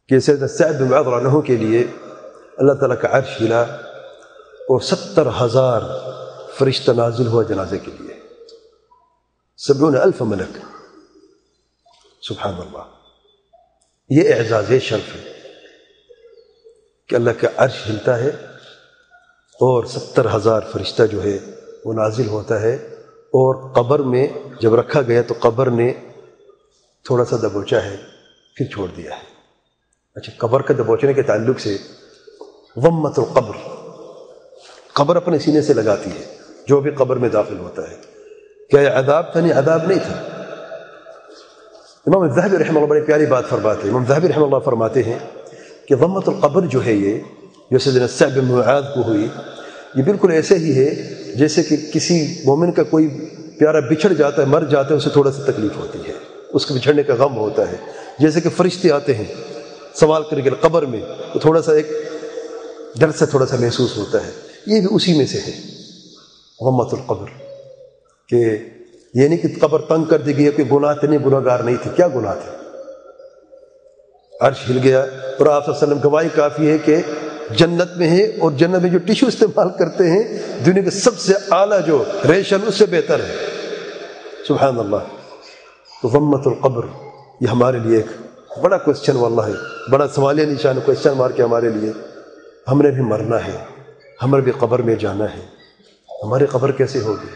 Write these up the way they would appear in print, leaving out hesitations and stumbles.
کہ سیدنا سعد بن معاذ عنہ کے لیے اللہ تعالیٰ کا عرش ہلا اور 70,000 فرشتہ نازل ہوا جنازے کے لیے، 70,000 ملک. سبحان اللہ. یہ اعزاز ہے، شرف ہے کہ اللہ کا عرش ہلتا ہے اور 70,000 فرشتہ جو ہے وہ نازل ہوتا ہے. اور قبر میں جب رکھا گیا تو قبر نے تھوڑا سا دبوچا ہے پھر چھوڑ دیا ہے. اچھا، قبر کا دبوچنے کے تعلق سے ضمۃ القبر، قبر اپنے سینے سے لگاتی ہے جو بھی قبر میں داخل ہوتا ہے. کیا یہ عذاب تھا؟ نہیں، عذاب نہیں تھا. امام الذہبی رحمہ اللہ بڑی پیاری بات فرماتے ہیں. امام الذہبی رحمہ اللہ فرماتے ہیں کہ ضمۃ القبر جو ہے یہ جو سیدنا سعد بن معاذ کو ہوئی، یہ بالکل ایسے ہی ہے جیسے کہ کسی مومن کا کوئی پیارا بچھڑ جاتا ہے، مر جاتا ہے، اسے تھوڑا سا تکلیف ہوتی ہے، اس کے بچھڑنے کا غم ہوتا ہے. جیسے کہ فرشتے آتے ہیں سوال کرنے کے قبر میں تو تھوڑا سا ایک درد سے تھوڑا سا محسوس ہوتا ہے. یہ بھی اسی میں سے ہے ضمۃ القبر، کہ یہ نہیں کہ قبر تنگ کر دی گئی ہے، کوئی گناہ تھے، نہیں، گناہ گار نہیں تھے. کیا گناہ تھے؟ عرش ہل گیا. اور آپ صلی اللہ علیہ وسلم گواہی کافی ہے کہ جنت میں ہے، اور جنت میں جو ٹیشو استعمال کرتے ہیں دنیا کے سب سے اعلیٰ جو ریشم اس سے بہتر ہے. سبحان اللہ. تو ضمۃ القبر یہ ہمارے لیے ایک بڑا کوشچن واللہ ہے، بڑا سوالیہ نشان، کوشچن مارک ہے ہمارے لیے. ہم نے بھی مرنا ہے، ہمیں بھی قبر میں جانا ہے. ہماری قبر کیسے ہوگی؟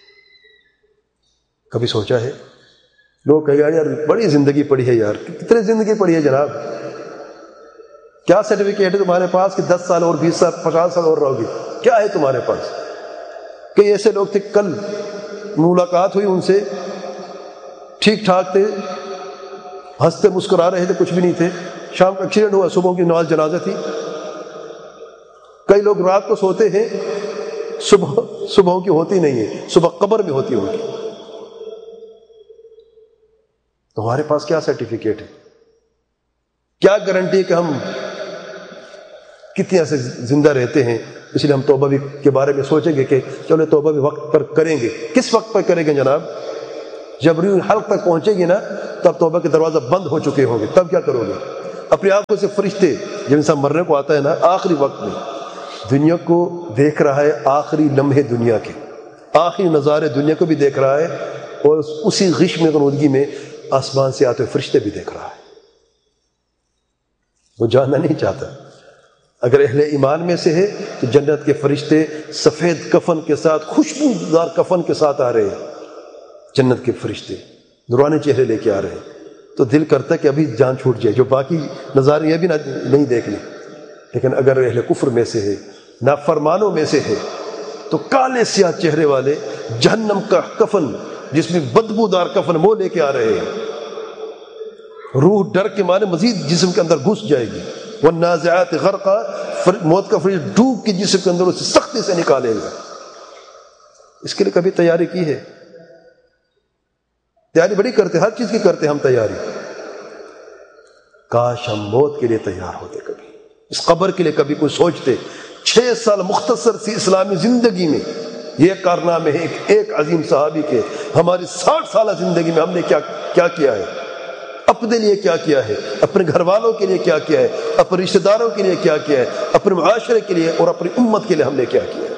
کبھی سوچا ہے؟ لوگ کہیں یار بڑی زندگی پڑی ہے، یار کتنی زندگی پڑی ہے جناب، کیا سرٹیفکیٹ ہے تمہارے پاس کہ 10 سال اور 20 سال 50 سال اور رہو گے؟ کیا ہے تمہارے پاس؟ کئی ایسے لوگ تھے، کل ملاقات ہوئی ان سے، ٹھیک ٹھاک تھے، ہنستے مسکرا رہے تھے، کچھ بھی نہیں تھے. شام کا ایکسیڈنٹ ہوا، صبح کی نماز جنازہ تھی. کئی لوگ رات کو سوتے ہیں، صبح کی ہوتی نہیں ہے، صبح قبر میں ہوتی ہوگی. تمہارے پاس کیا سرٹیفکیٹ ہے؟ کیا گارنٹی ہے کہ ہم کتنے سے زندہ رہتے ہیں؟ اس لیے ہم توبہ بھی کے بارے میں سوچیں گے کہ چلو توبہ بھی وقت پر کریں گے. کس وقت پر کریں گے جناب؟ جب روح حلق تک پہنچے گی نا تب توبہ کے دروازہ بند ہو چکے ہوں گے. تب کیا کرو گے؟ اپنی آنکھوں سے فرشتے جب انسان مرنے کو آتا ہے نا آخری وقت میں دنیا کو دیکھ رہا ہے، آخری لمحے دنیا کے آخری نظارے دنیا کو بھی دیکھ رہا ہے، اور اسی غش میں غنودگی میں آسمان سے آتے ہوئے فرشتے بھی دیکھ رہا ہے. وہ جاننا نہیں چاہتا. اگر اہل ایمان میں سے ہے تو جنت کے فرشتے سفید کفن کے ساتھ، خوشبودار کفن کے ساتھ آ رہے ہیں. جنت کے فرشتے نورانی چہرے لے کے آ رہے ہیں. تو دل کرتا ہے کہ ابھی جان چھوٹ جائے، جو باقی نظارے یہ بھی نہیں دیکھ لیں. لیکن اگر اہل کفر میں سے ہے، نافرمانوں میں سے ہے، تو کالے سیاہ چہرے والے جہنم کا کفن جس میں بدبودار کفن وہ لے کے آ رہے ہیں. روح ڈر کے مارے مزید جسم کے اندر گھس جائے گی. والنازعات غرقا، موت کا فرشتہ ڈوب کے جسم کے اندر اسے سختی سے نکالے گا. اس کے لیے کبھی تیاری کی ہے؟ تیاری بڑی کرتے، ہر چیز کی کرتے ہم تیاری. کاش ہم موت کے لیے تیار ہوتے، کبھی اس قبر کے لیے کبھی کوئی سوچتے. 6 سال مختصر سی اسلامی زندگی میں یہ کارنامے ہیں ایک عظیم صحابی کے. ہماری 60 سالہ زندگی میں ہم نے کیا کیا ہے؟ اپنے لیے کیا کیا ہے؟ اپنے گھر والوں کے لیے کیا کیا ہے؟ اپنے رشتہ داروں کے لیے کیا کیا ہے؟ اپنے معاشرے کے لیے اور اپنی امت کے لیے ہم نے کیا کیا ہے؟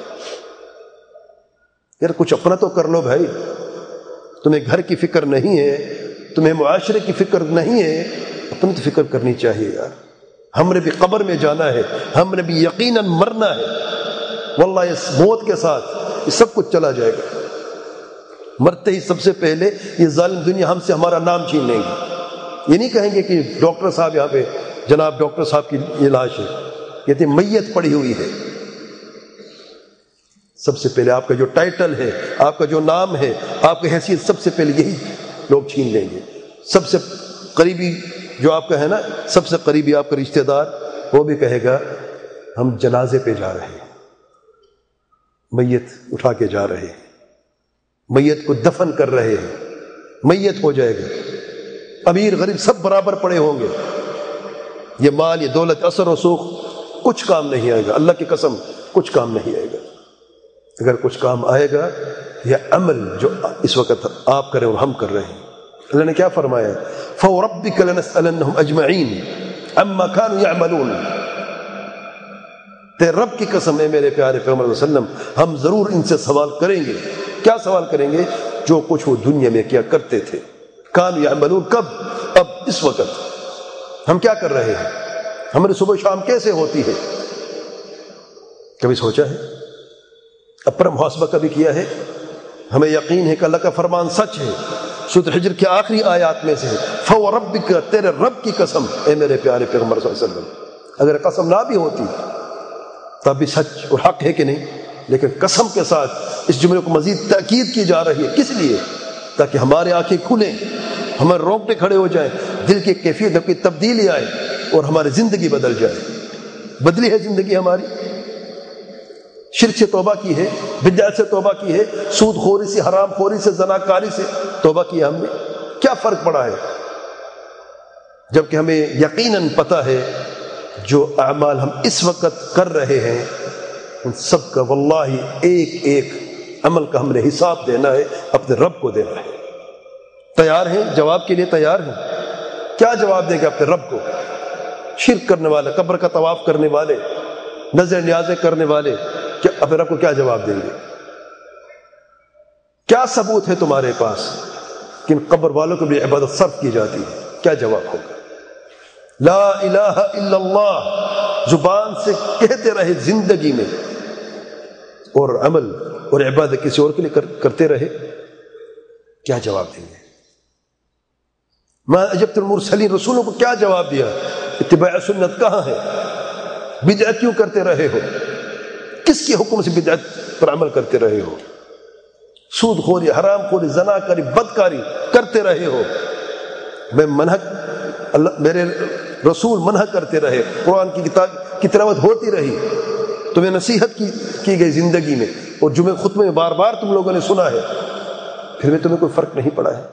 یار کچھ اپنا تو کر لو بھائی. تمہیں گھر کی فکر نہیں ہے، تمہیں معاشرے کی فکر نہیں ہے، اپنی تو فکر کرنی چاہیے یار. ہم نے بھی قبر میں جانا ہے، ہم نے بھی یقیناً مرنا ہے. واللہ اس موت کے ساتھ یہ سب کچھ چلا جائے گا. مرتے ہی سب سے پہلے یہ ظالم دنیا ہم سے ہمارا نام چھین لیں گی. یہ نہیں کہیں گے کہ ڈاکٹر صاحب یہاں پہ جناب ڈاکٹر صاحب کی یہ لاش ہے، کہتے ہیں میت پڑی ہوئی ہے. سب سے پہلے آپ کا جو ٹائٹل ہے، آپ کا جو نام ہے، آپ کی حیثیت، سب سے پہلے یہی لوگ چھین لیں گے. سب سے قریبی جو آپ کا ہے نا، سب سے قریبی آپ کا رشتہ دار، وہ بھی کہے گا ہم جنازے پہ جا رہے ہیں، میت اٹھا کے جا رہے ہیں، میت کو دفن کر رہے ہیں. میت ہو جائے گا. امیر غریب سب برابر پڑے ہوں گے. یہ مال، یہ دولت، اثر و سوخ کچھ کام نہیں آئے گا. اللہ کی قسم کچھ کام نہیں آئے گا. اگر کچھ کام آئے گا یہ عمل جو اس وقت آپ کریں اور ہم کر رہے ہیں. اللہ نے کیا فرمایا؟ فَوَرَبِّكَ لَنَسْأَلَنَّهُمْ أَجْمَعِينَ. عما كانوا يعملون. تیرے رب کی قسم ہے میرے پیارے پیغمبر صلی اللہ علیہ وسلم، ہم ضرور ان سے سوال کریں گے. کیا سوال کریں گے؟ جو کچھ وہ دنیا میں کیا کرتے تھے. كانوا يعملون، کب؟ اب اس وقت ہم کیا کر رہے ہیں، ہماری صبح شام کیسے ہوتی ہے؟ کبھی سوچا ہے؟ اپنا محاسبہ کبھی کیا ہے؟ ہمیں یقین ہے کہ اللہ کا فرمان سچ ہے. سورۃ حجر کی آخری آیات میں سے ہے فَوَرَبِّكَ، تیرے رب کی قسم اے میرے پیارے پیغمبر صلی اللہ علیہ وسلم. اگر قسم نہ بھی ہوتی تب بھی سچ اور حق ہے کہ نہیں؟ لیکن قسم کے ساتھ اس جملے کو مزید تاکید کی جا رہی ہے. کس لیے؟ تاکہ ہمارے آنکھیں کھلیں، ہمارے رونگٹے کھڑے ہو جائیں، دل کی کیفیت میں کوئی تبدیلی آئے اور ہماری زندگی بدل جائے. بدلی ہے زندگی ہماری. شرک سے توبہ کی ہے، بدعت سے توبہ کی ہے، سود خوری سے، حرام خوری سے، زناکاری سے توبہ کی ہے ہم نے. کیا فرق پڑا ہے؟ جبکہ ہمیں یقیناً پتہ ہے جو اعمال ہم اس وقت کر رہے ہیں ان سب کا واللہ ایک ایک عمل کا ہم نے حساب دینا ہے، اپنے رب کو دینا ہے. تیار ہیں جواب کے لیے؟ تیار ہیں؟ کیا جواب دیں گے اپنے رب کو؟ شرک کرنے والے، قبر کا طواف کرنے والے، نظر نیازیں کرنے والے، کیا اپنے رب کو کیا جواب دیں گے؟ کیا ثبوت ہے تمہارے پاس کہ ان قبر والوں کو بھی عبادت صرف کی جاتی ہے؟ کیا جواب ہوگا؟ لا الہ الا اللہ زبان سے کہتے رہے زندگی میں، اور عمل اور عبادت کسی اور کے لیے کرتے رہے، کیا جواب دیں گے؟ ما اجبت المرسلین، رسولوں کو کیا جواب دیا؟ اتباع سنت کہاں ہے؟ بدعت کیوں کرتے رہے ہو؟ کس کے حکم سے بدعت پر عمل کرتے رہے ہو؟ سود خوری، حرام خوری، زناکاری، بدکاری کرتے رہے ہو. میں منع، اللہ میرے رسول منع کرتے رہے، قرآن کی کتاب کی تلاوت ہوتی رہی، تمہیں نصیحت کی گئی زندگی میں، اور جمعے خطبے میں بار بار تم لوگوں نے سنا ہے، پھر بھی تمہیں کوئی فرق نہیں پڑا ہے.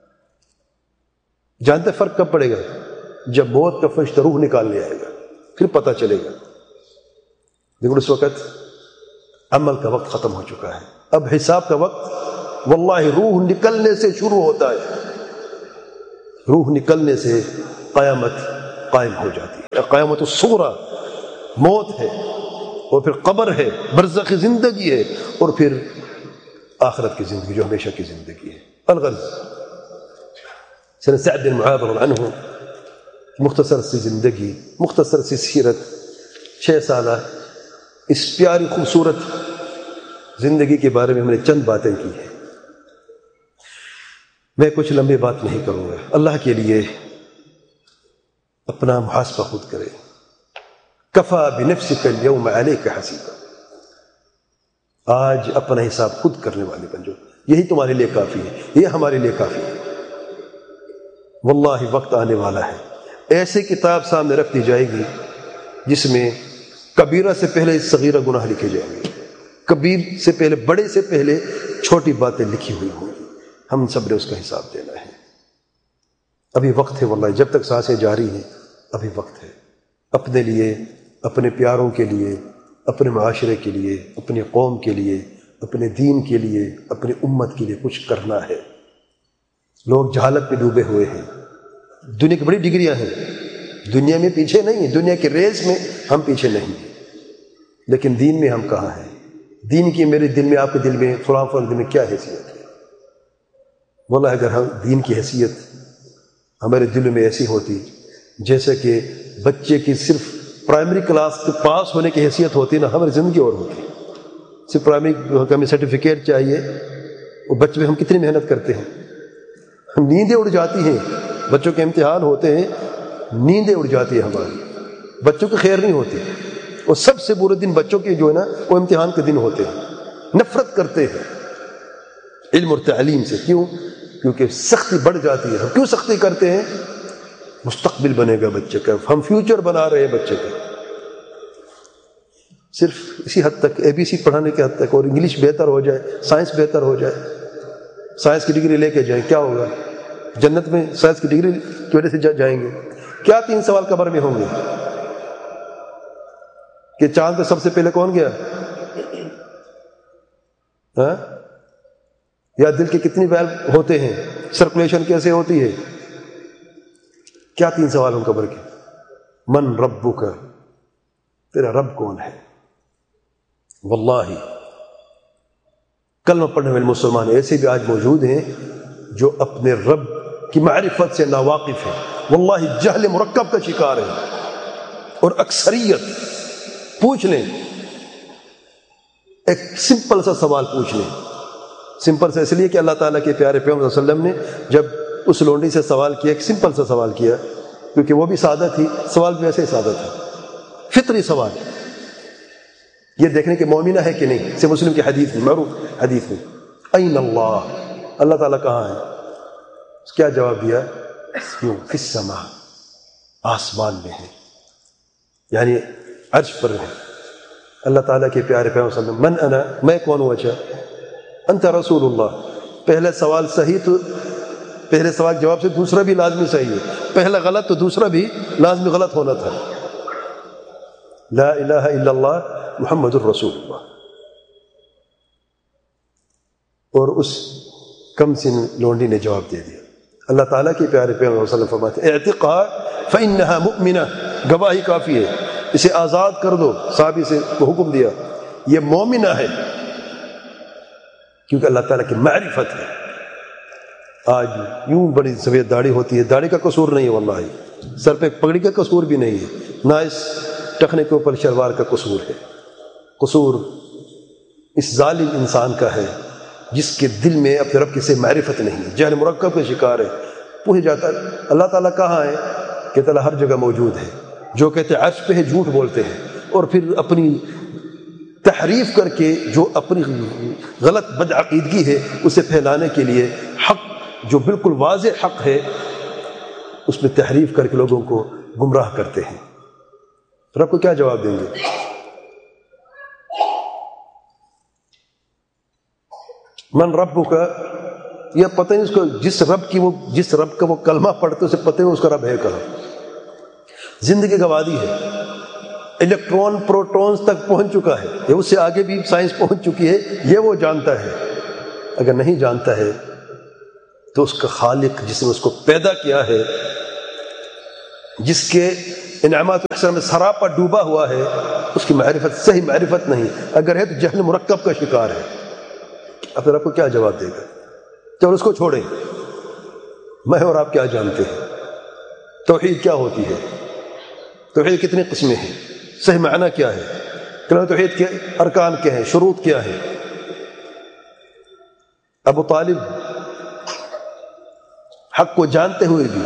جانتے فرق کب پڑے گا؟ جب موت کا فرشتہ روح نکالنے آئے گا، پھر پتہ چلے گا. لیکن اس وقت عمل کا وقت ختم ہو چکا ہے. اب حساب کا وقت واللہ روح نکلنے سے شروع ہوتا ہے. روح نکلنے سے قیامت قائم ہو جاتی ہے. قیامت الصغریٰ موت ہے، اور پھر قبر ہے، برزخ زندگی ہے، اور پھر آخرت کی زندگی جو ہمیشہ کی زندگی ہے. الغرض سیدنا سعد بن معاذ رضی اللہ عنہ مختصر سی زندگی، مختصر سی سیرت، 6 سالہ اس پیاری خوبصورت زندگی کے بارے میں ہم نے چند باتیں کی ہیں. میں کچھ لمبی بات نہیں کروں گا. اللہ کے لیے اپنا محاسبہ خود کرے. کفا بنفسک اليوم علیک حسیبا، آج اپنا حساب خود کرنے والے بن جاؤ. یہی تمہارے لیے کافی ہے، یہ ہمارے لیے کافی ہے. واللہ وقت آنے والا ہے، ایسی کتاب سامنے رکھ دی جائے گی جس میں کبیرہ سے پہلے صغیرہ گناہ لکھے جائیں گے، کبیر سے پہلے، بڑے سے پہلے چھوٹی باتیں لکھی ہوئی ہوں گی. ہم سب نے اس کا حساب دینا ہے. ابھی وقت ہے، واللہ جب تک سانسیں جاری ہیں ابھی وقت ہے. اپنے لیے، اپنے پیاروں کے لیے، اپنے معاشرے کے لیے، اپنی قوم کے لیے، اپنے دین کے لیے، اپنی امت کے لیے کچھ کرنا ہے. لوگ جہالت میں ڈوبے ہوئے ہیں. دنیا کی بڑی ڈگریاں ہیں، دنیا میں پیچھے نہیں ہیں، دنیا کے ریس میں ہم پیچھے نہیں ہیں، لیکن دین میں ہم کہاں ہیں؟ دین کی میرے دل میں، آپ کے دل میں، فلاں دل میں کیا حیثیت ہے؟ واللہ اگر ہم دین کی حیثیت ہمارے دل میں ایسی ہوتی جیسے کہ بچے کی صرف پرائمری کلاس کے پاس ہونے کی حیثیت ہوتی نا، ہماری زندگی اور ہوتی. صرف پرائمری ہمیں سرٹیفکیٹ چاہیے، اور بچے میں ہم کتنی محنت کرتے ہیں، نیندیں اڑ جاتی ہیں. بچوں کے امتحان ہوتے ہیں، نیندیں اڑ جاتی ہیں ہماری، بچوں کی خیر نہیں ہوتی. اور سب سے برے دن بچوں کے جو ہے نا وہ امتحان کے دن ہوتے ہیں. نفرت کرتے ہیں علم اور تعلیم سے. کیوں؟ کیونکہ سختی بڑھ جاتی ہے. ہم کیوں سختی کرتے ہیں؟ مستقبل بنے گا بچے کا، ہم فیوچر بنا رہے ہیں بچے کا. صرف اسی حد تک ABC پڑھانے کے حد تک، اور انگلش بہتر ہو جائے، سائنس بہتر ہو جائے، سائنس کی ڈگری لے کے جائیں، کیا ہوگا؟ جنت میں سائنس کی ڈگری کی وجہ سے جائیں گے. کیا 3 سوال قبر میں ہوں گے کہ چاند پہ سب سے پہلے کون گیا، یا دل کے کتنی ویلو ہوتے ہیں، سرکولیشن کیسے ہوتی ہے؟ کیا 3 سوال ہوں قبر کے؟ من ربک، تیرا رب کون ہے؟ واللہ کلمہ پڑھنے والے مسلمان ایسے بھی آج موجود ہیں جو اپنے رب کی معرفت سے ناواقف ہیں، واللہ جہل مرکب کا شکار ہے۔ اور اکثریت پوچھ لیں، ایک سمپل سا سوال پوچھ لیں، سمپل سا اس لیے کہ اللہ تعالیٰ کے پیارے پیغمبر صلی اللہ علیہ وسلم نے جب اس لونڈی سے سوال کیا، ایک سمپل سا سوال کیا، کیونکہ وہ بھی سادہ تھی، سوال بھی ویسے ہی سادہ تھا، فطری سوال، یہ دیکھنے کہ مومنہ ہے کہ نہیں۔ سے مسلم کی حدیث میں، معروف حدیث میں، این اللہ، اللہ تعالیٰ کہاں ہے؟ کیا جواب دیا؟ فی السماء، آسمان میں ہے، یعنی عرش پر ہے۔ اللہ تعالیٰ کے پیارے پیغمبر صلی اللہ علیہ وسلم، من انا، میں کون ہوں؟ اچھا انت رسول اللہ۔ پہلا سوال صحیح تو پہلے سوال جواب سے دوسرا بھی لازمی صحیح ہے، پہلا غلط تو دوسرا بھی لازمی غلط ہونا تھا۔ لا الہ الا اللہ محمد الرسول اللہ۔ اور اس کم سن لونڈی نے جواب دے دیا۔ اللہ تعالیٰ کے پیارے پیغمبر صلی اللہ علیہ وسلم فرماتے ہیں، اعتقها فإنها مؤمنہ، گواہی کافی ہے، اسے آزاد کر دو۔ صحابی سے وہ حکم دیا، یہ مومنہ ہے، کیونکہ اللہ تعالیٰ کی معرفت ہے۔ آج یوں بڑی سفید داڑھی ہوتی ہے، داڑھی کا قصور نہیں ہے، واللہ سر پہ پگڑی کا قصور بھی نہیں ہے، نہ اس ٹخنے کے اوپر شلوار کا قصور ہے۔ قصور اس ظالم انسان کا ہے جس کے دل میں اپنے رب کی سے معرفت نہیں ہے، جہل مرکب کا شکار ہے۔ پوچھ جاتا ہے اللہ تعالیٰ کہاں ہے؟ کہتا اللہ ہر جگہ موجود ہے۔ جو کہتے ہیں عرش پہ ہے، جھوٹ بولتے ہیں، اور پھر اپنی تحریف کر کے جو اپنی غلط بدعقیدگی ہے اسے پھیلانے کے لیے حق جو بالکل واضح حق ہے اس میں تحریف کر کے لوگوں کو گمراہ کرتے ہیں۔ رب کو کیا جواب دیں گے؟ من رب کا، یہ پتہ نہیں اس کو، جس رب کا وہ کلمہ پڑھتے اسے پتہ ہے اس کا رب ہے کہاں۔ زندگی گوادی ہے، الیکٹرون پروٹونز تک پہنچ چکا ہے، یہ اس سے آگے بھی سائنس پہنچ چکی ہے، یہ وہ جانتا ہے۔ اگر نہیں جانتا ہے تو اس کا خالق جس نے اس کو پیدا کیا ہے، جس کے انعامات و احسان میں سراپا ڈوبا ہوا ہے، اس کی معرفت صحیح معرفت نہیں، اگر ہے تو جہل مرکب کا شکار ہے۔ اب پھر آپ کو کیا جواب دے گا؟ چلو اس کو چھوڑیں، میں اور آپ کیا جانتے ہیں؟ توحید کیا ہوتی ہے؟ توحید کتنی قسمیں ہیں؟ صحیح معنی کیا ہے؟ کلمہ توحید کے ارکان کیا ہیں؟ شروط کیا ہیں؟ ابو طالب حق کو جانتے ہوئے بھی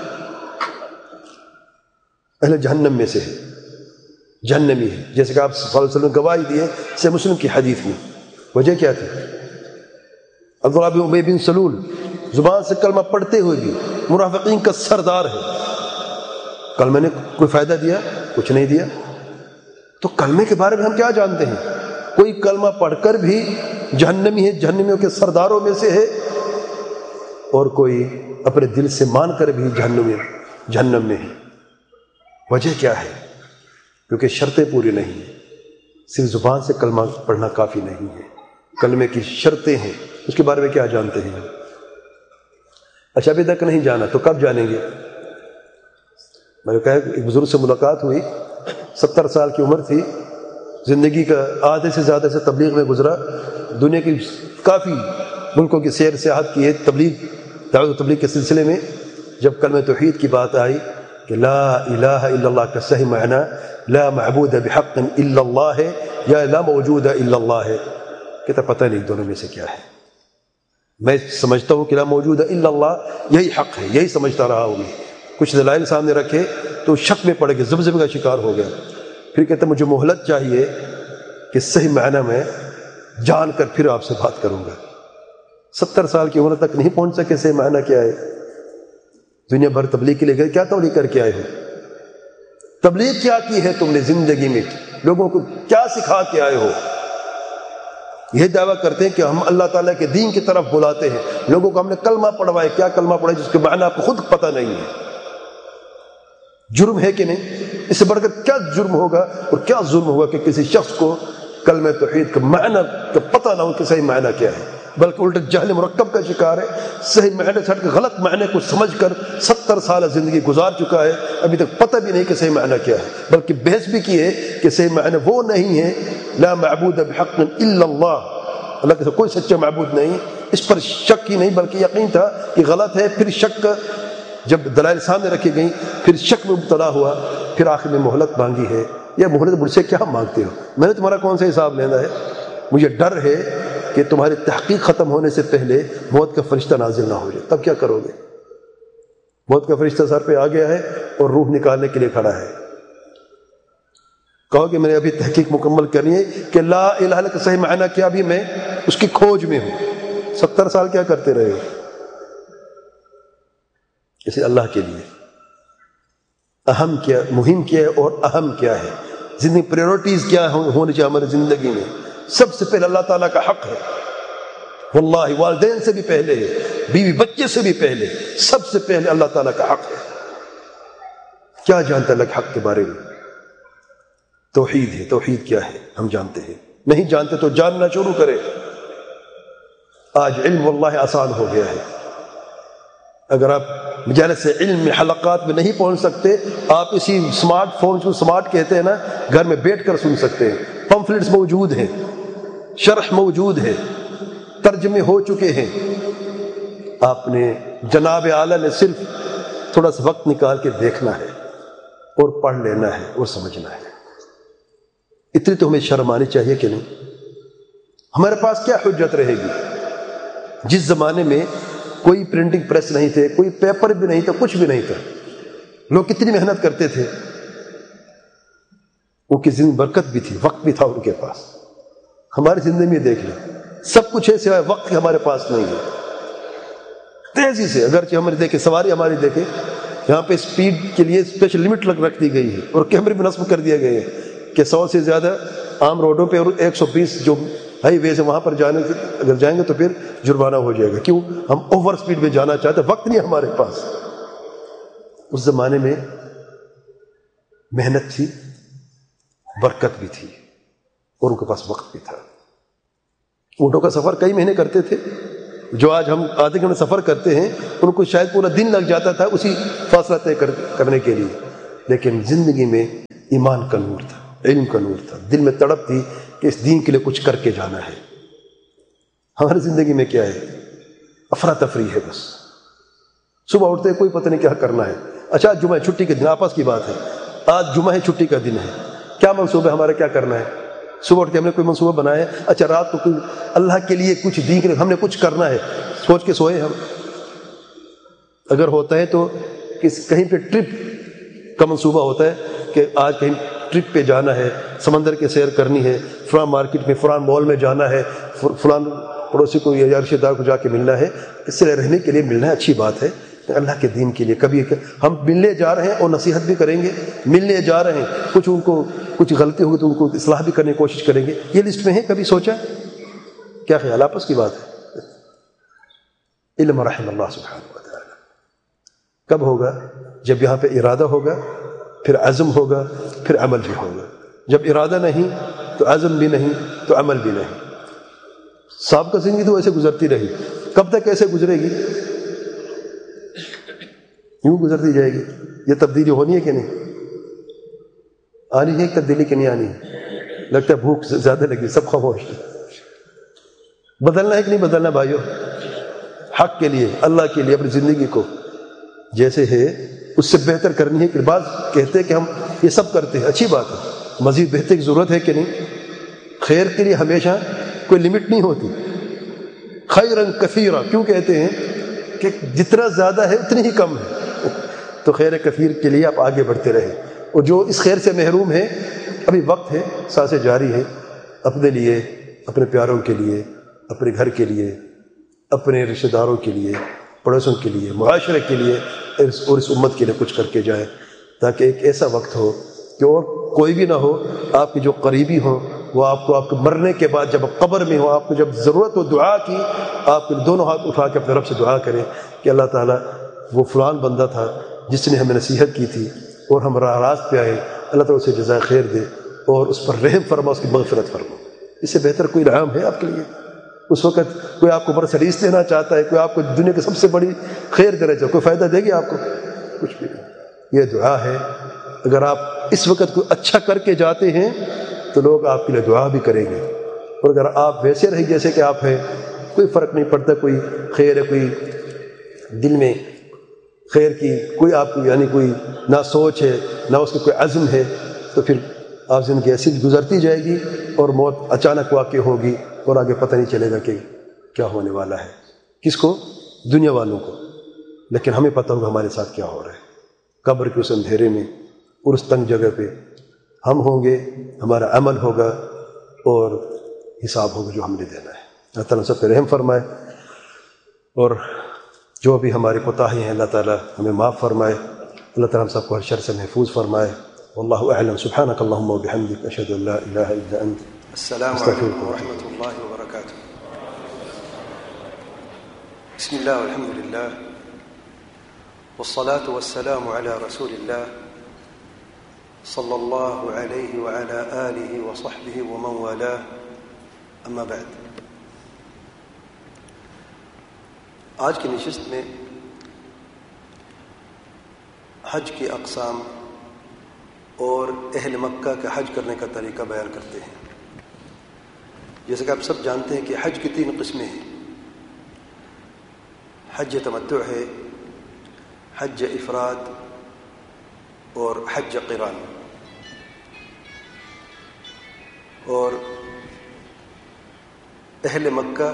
اہل جہنم میں سے ہے، جہنمی ہے، جیسے کہ آپ صلی اللہ علیہ وسلم گواہی دیے سے مسلم کی حدیث میں۔ وجہ کیا تھی؟ عبداللہ بن ابی بن سلول زبان سے کلمہ پڑھتے ہوئے بھی منافقین کا سردار ہے، کلمہ نے کوئی فائدہ دیا؟ کچھ نہیں دیا۔ تو کلمے کے بارے میں ہم کیا جانتے ہیں؟ کوئی کلمہ پڑھ کر بھی جہنمی ہے، جہنمیوں کے سرداروں میں سے ہے، اور کوئی اپنے دل سے مان کر بھی جہنم میں ہے۔ وجہ کیا ہے؟ کیونکہ شرطیں پوری نہیں ہیں، صرف زبان سے کلمہ پڑھنا کافی نہیں ہے، کلمے کی شرطیں ہیں، اس کے بارے میں کیا جانتے ہیں؟ اچھا ابھی تک نہیں جانا تو کب جانیں گے؟ میں نے کہا ایک بزرگ سے ملاقات ہوئی، 70 سال کی عمر تھی، زندگی کا آدھے سے زیادہ سے تبلیغ میں گزرا، دنیا کی کافی ملکوں کی سیر سیاحت کی ہے دعوت و تبلیغ کے سلسلے میں۔ جب کلمہ توحید کی بات آئی کہ لا الہ الا اللہ کا صحیح معنی لا معبود بحق الا اللہ ہے یا لا موجود الا اللہ ہے، کہتا پتہ نہیں دونوں میں سے کیا ہے۔ میں سمجھتا ہوں کہ لا موجود الا اللہ یہی حق ہے، یہی سمجھتا رہا ہوں میں۔ کچھ دلائل سامنے رکھے تو شک میں پڑ گیا، زمزمے کا شکار ہو گیا۔ پھر کہتا مجھے مہلت چاہیے کہ صحیح معنی میں جان کر پھر آپ سے بات کروں گا۔ 70 سال کی عمر تک نہیں پہنچ سکے صحیح معنی کیا ہے۔ دنیا بھر تبلیغ کے لیے گئے، کیا تبلیغ کر کے آئے ہو؟ تبلیغ کیا کی ہے تم نے زندگی میں؟ لوگوں کو کیا سکھا کے آئے ہو؟ یہ دعویٰ کرتے ہیں کہ ہم اللہ تعالیٰ کے دین کی طرف بلاتے ہیں، لوگوں کو ہم نے کلمہ پڑھوائے، کیا کلمہ پڑھائے جس کے معنی آپ کو خود پتہ نہیں ہے؟ جرم ہے کہ نہیں؟ اس سے بڑھ کر کیا جرم ہوگا اور کیا ظلم ہوگا کہ کسی شخص کو کلمہ توحید کا معنی کا پتہ نہ ہو کہ صحیح معنی کیا ہے۔ بلکہ الٹا جہل مرکب کا شکار ہے، صحیح معنی سے ہٹ کے غلط معنی کو سمجھ کر 70 سال زندگی گزار چکا ہے، ابھی تک پتہ بھی نہیں کہ صحیح معنی کیا ہے، بلکہ بحث بھی کی ہے کہ صحیح معنی وہ نہیں ہے لا معبود بحق الا اللہ، اللہ کے ساتھ کوئی سچا معبود نہیں۔ اس پر شک ہی نہیں بلکہ یقین تھا کہ غلط ہے، پھر شک جب دلائل سامنے رکھی گئیں پھر شک میں مبتلا ہوا، پھر آخر میں مہلت مانگی ہے۔ یا مہلت مجھ سے کیا مانگتے ہو، میں نے تمہارا کون سا حساب لینا ہے، مجھے ڈر ہے کہ تمہاری تحقیق ختم ہونے سے پہلے موت کا فرشتہ نازل نہ ہو جائے، تب کیا کرو گے؟ موت کا فرشتہ سر پہ آ گیا ہے اور روح نکالنے کے لیے کھڑا ہے، کہو کہ میں نے ابھی تحقیق مکمل کرنی ہے کہ لا الہ الا اللہ کا صحیح معنی کیا، بھی میں اس کی کھوج میں ہوں۔ 70 سال کیا کرتے رہے ہو؟ اسے اللہ کے لیے اہم کیا، مہم کیا ہے اور اہم کیا ہے، زندگی پریورٹیز کیا ہونی چاہیے ہماری زندگی میں۔ سب سے پہلے اللہ تعالیٰ کا حق ہے، واللہ والدین سے بھی پہلے ہے، بیوی بچے سے بھی پہلے، سب سے پہلے اللہ تعالیٰ کا حق ہے۔ کیا جانتا ہے اللہ کے حق کے بارے میں؟ توحید ہے۔ توحید کیا ہے ہم جانتے ہیں، نہیں جانتے تو جاننا شروع کرے۔ آج علم واللہ آسان ہو گیا ہے، اگر آپ مجالس علم میں حلقات میں نہیں پہنچ سکتے، آپ اسی اسمارٹ فون کو اسمارٹ کہتے ہیں نا، گھر میں بیٹھ کر سن سکتے ہیں، پمفلٹس موجود ہیں، شرح موجود ہے، ترجمے ہو چکے ہیں۔ آپ نے جناب اعلیٰ نے صرف تھوڑا سا وقت نکال کے دیکھنا ہے اور پڑھ لینا ہے اور سمجھنا ہے۔ اتنی تو ہمیں شرم آنی چاہیے کہ نہیں؟ ہمارے پاس کیا حجت رہے گی؟ جس زمانے میں کوئی پرنٹنگ پریس نہیں تھے، کوئی پیپر بھی نہیں تھا، کچھ بھی نہیں تھا، لوگ کتنی محنت کرتے تھے، ان کی زندگی برکت بھی تھی، وقت بھی تھا ان کے پاس۔ ہماری زندگی میں دیکھ لیں، سب کچھ ہے سوائے وقت کے ہمارے پاس نہیں ہے۔ تیزی سے اگرچہ ہمارے دیکھیں، سواری ہماری دیکھیں، یہاں پہ سپیڈ کے لیے اسپیشل لمٹ رکھ دی گئی ہے اور کیمرے بھی نصب کر دیے گئے ہیں کہ 100 سے زیادہ عام روڈوں پہ اور 120 جو ہائی ویز ہے وہاں پر جانے سے اگر جائیں گے تو پھر جرمانہ ہو جائے گا۔ کیوں؟ ہم اوور سپیڈ میں جانا چاہتے ہیں، وقت نہیں ہمارے پاس۔ اس زمانے میں محنت تھی، برکت بھی تھی اور ان کے پاس وقت بھی تھا۔ اونٹوں کا سفر کئی مہینے کرتے تھے، جو آج ہم آدھے گھنٹے سفر کرتے ہیں ان کو شاید پورا دن لگ جاتا تھا اسی فاصلہ طے کرنے کے لیے۔ لیکن زندگی میں ایمان کا نور تھا، علم کا نور تھا، دل میں تڑپ تھی کہ اس دین کے لیے کچھ کر کے جانا ہے۔ ہماری زندگی میں کیا ہے؟ افراتفری ہے بس، صبح اٹھتے کوئی پتہ نہیں کیا کرنا ہے۔ اچھا جمعہ چھٹی کے دن، آپس کی بات ہے، آج جمعہ ہے، چھٹی کا دن ہے، کیا منصوبہ ہے ہمارا، کیا کرنا ہے؟ صبح اٹھ کے ہم نے کوئی منصوبہ بنایا ہے؟ اچھا رات کو کوئی اللہ کے لیے کچھ دین کے لیے ہم نے کچھ کرنا ہے، سوچ کے سوئے ہم؟ اگر ہوتا ہے تو کہیں پہ ٹرپ کا منصوبہ ہوتا ہے کہ آج کہیں ٹرپ پہ جانا ہے، سمندر کے سیر کرنی ہے، فلاں مارکیٹ میں فلاں مال میں جانا ہے، فلاں پڑوسی کو یا رشتہ دار کو جا کے ملنا ہے، اس سے رہنے کے لیے ملنا ہے، اچھی بات ہے۔ اللہ کے دین کے لیے کبھی ہم ملنے جا رہے ہیں اور نصیحت بھی کریں گے، ملنے جا رہے ہیں، کچھ ان کو کچھ غلطی ہوگی تو ان کو اصلاح بھی کرنے کی کوشش کریں گے، یہ لسٹ میں ہے؟ کبھی سوچا؟ کیا خیال؟ آپس کی بات ہے۔ علم رحم اللہ سبحانہ و تعالی کب ہوگا؟ جب یہاں پہ ارادہ ہوگا، پھر عزم ہوگا، پھر عمل بھی ہوگا۔ جب ارادہ نہیں تو عزم بھی نہیں تو عمل بھی نہیں۔ سابقہ زندگی تو ایسے گزرتی رہی، کب تک ایسے گزرے گی؟ یوں گزرتی جائے گی۔ یہ تبدیلی ہونی ہے کہ نہیں؟ آنی ہے ایک تبدیلی کہ نہیں آنی ہے؟ لگتا ہے بھوک زیادہ لگی، سب خاموش۔ بدلنا ہے کہ نہیں بدلنا بھائیو؟ حق کے لیے، اللہ کے لیے اپنی زندگی کو جیسے ہے اس سے بہتر کرنی ہے۔ کہ بعض کہتے ہیں کہ ہم یہ سب کرتے ہیں، اچھی بات ہے، مزید بہتر کی ضرورت ہے کہ نہیں؟ خیر کے لیے ہمیشہ کوئی لمٹ نہیں ہوتی۔ خیرن کثیرا کیوں کہتے ہیں؟ کہ جتنا زیادہ ہے اتنی ہی کم ہے۔ تو خیر کثیر کے لیے آپ آگے بڑھتے رہیں، اور جو اس خیر سے محروم ہے، ابھی وقت ہے، سانسیں جاری ہے، اپنے لیے، اپنے پیاروں کے لیے، اپنے گھر کے لیے، اپنے رشتہ داروں کے لیے، پڑوسوں کے لیے، معاشرے کے لیے اور اس امت کے لیے کچھ کر کے جائیں، تاکہ ایک ایسا وقت ہو کہ اور کوئی بھی نہ ہو، آپ کے جو قریبی ہوں وہ آپ کو مرنے کے بعد جب آپ قبر میں ہو، آپ کو جب ضرورت ہو دعا کی، آپ کے دونوں ہاتھ اٹھا کے اپنے رب سے دعا کریں کہ اللہ تعالیٰ وہ فلان بندہ تھا جس نے ہمیں نصیحت کی تھی اور ہم راہ راست پہ آئے، اللہ تعالیٰ اسے جزائے خیر دے اور اس پر رحم فرما، اس کی مغفرت فرما۔ اس سے بہتر کوئی انعام ہے آپ کے لیے؟ اس وقت کوئی آپ کو مرسڈیز دینا چاہتا ہے، کوئی آپ کو دنیا کی سب سے بڑی خیر دینا چاہتا ہے، کوئی فائدہ دے گی آپ کو؟ کچھ بھی نہیں۔ یہ دعا ہے، اگر آپ اس وقت کوئی اچھا کر کے جاتے ہیں تو لوگ آپ کے لیے دعا بھی کریں گے، اور اگر آپ ویسے رہیں جیسے کہ آپ ہیں، کوئی فرق نہیں پڑتا، کوئی خیر ہے، کوئی دل میں خیر کی کوئی آپ کو یعنی کوئی نہ سوچ ہے نہ اس کی کوئی عزم ہے، تو پھر آپ زندگی ایسی گزرتی جائے گی اور موت اچانک واقع ہوگی اور آگے پتہ نہیں چلے گا کہ کیا ہونے والا ہے۔ کس کو؟ دنیا والوں کو، لیکن ہمیں پتہ ہوگا ہمارے ساتھ کیا ہو رہا ہے۔ قبر کے اس اندھیرے میں اور اس تنگ جگہ پہ ہم ہوں گے، ہمارا عمل ہوگا اور حساب ہوگا جو ہم نے دینا ہے۔ اللہ تعالیٰ سب پہ رحم فرمائے، اور جو بھی ہماری کوتاہی ہیں اللہ تعالیٰ ہمیں معاف فرمائے، اللہ تعالیٰ ہم سب کو ہر شر سے محفوظ فرمائے۔ واللہ اعلم، سبحانک اللہم وبحمدک، اشہد ان لا الہ الا انت، السلام علیکم ورحمۃ اللہ وبرکاتہ۔ بسم اللہ والحمد للہ والصلاة والسلام علی رسول اللہ صلی اللہ علیہ وعلی آلہ وصحبہ ومن والاہ، اما بعد۔ آج کی نشست میں حج کی اقسام اور اہل مکہ کا حج کرنے کا طریقہ بیان کرتے ہیں۔ جیسے کہ آپ سب جانتے ہیں کہ حج کی 3 قسمیں ہیں۔ حج تمتع ہے، حج افراد اور حج قران۔ اور اہل مکہ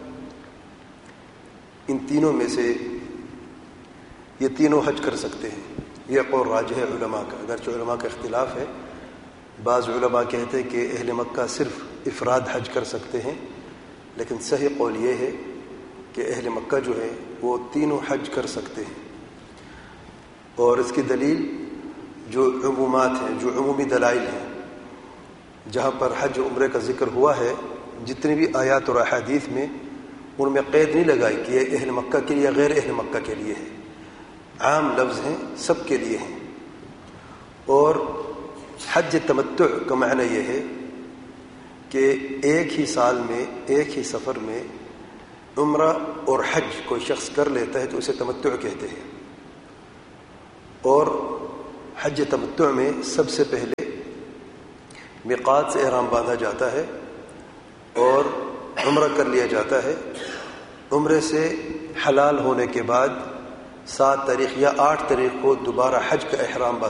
ان تینوں میں سے یہ تینوں حج کر سکتے ہیں۔ یہ قول راجح ہے علماء کا، اگرچہ علماء کا اختلاف ہے۔ بعض علماء کہتے ہیں کہ اہل مکہ صرف افراد حج کر سکتے ہیں، لیکن صحیح قول یہ ہے کہ اہل مکہ جو ہے وہ تینوں حج کر سکتے ہیں۔ اور اس کی دلیل جو عمومات ہیں، جو عمومی دلائل ہیں، جہاں پر حج عمرے کا ذکر ہوا ہے، جتنی بھی آیات اور احادیث میں ان میں قید نہیں لگائی کہ یہ اہل مکہ کے لیے غیر اہل مکہ کے لیے ہے، عام لفظ ہیں، سب کے لیے ہیں۔ اور حج تمتع کا معنی یہ ہے کہ ایک ہی سال میں ایک ہی سفر میں عمرہ اور حج کوئی شخص کر لیتا ہے تو اسے تمتع کہتے ہیں۔ اور حج تمتع میں سب سے پہلے میقات سے احرام باندھا جاتا ہے اور عمرہ کر لیا جاتا ہے۔ عمرے سے حلال ہونے کے بعد 7 تاریخ یا 8 تاریخ کو دوبارہ حج کا احرام باندھا